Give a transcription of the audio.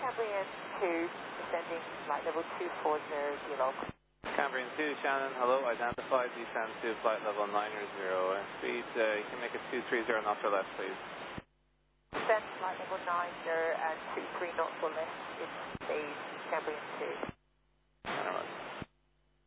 Cambrian 2, descending flight level 240, log. Cambrian 2, Shannon, hello, identified, descend to flight level 900, speed, you can make it 230 knots or less, please. Descend flight level 90 and 23 knots or less in stage Cambrian 2.